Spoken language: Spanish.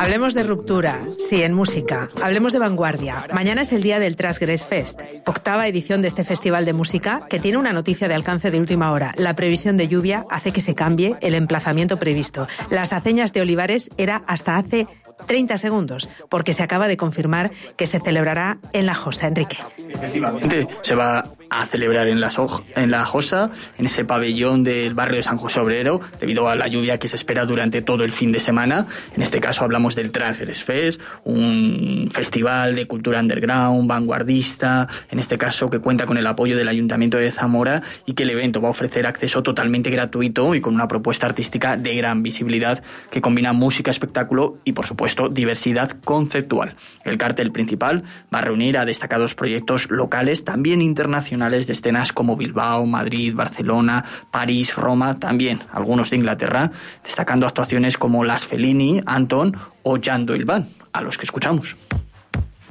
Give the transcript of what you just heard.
Hablemos de ruptura, sí, en música. Hablemos de vanguardia. Mañana es el día del Transgress Fest, 8ª edición de este festival de música que tiene una noticia de alcance de última hora. La previsión de lluvia hace que se cambie el emplazamiento previsto. Las Aceñas de Olivares era hasta hace 30 segundos, porque se acaba de confirmar que se celebrará en La Josa. Enrique. Efectivamente, se va a celebrar en La Josa, en ese pabellón del barrio de San José Obrero, debido a la lluvia que se espera durante todo el fin de semana. En este caso hablamos del Transgress Fest, un festival de cultura underground, vanguardista, en este caso que cuenta con el apoyo del Ayuntamiento de Zamora, y que el evento va a ofrecer acceso totalmente gratuito y con una propuesta artística de gran visibilidad que combina música, espectáculo y, por supuesto, diversidad conceptual. El cartel principal va a reunir a destacados proyectos locales, también internacionales, de escenas como Bilbao, Madrid, Barcelona, París, Roma, también algunos de Inglaterra, destacando actuaciones como Las Fellini, Anton o Jan Doyle Band, a los que escuchamos.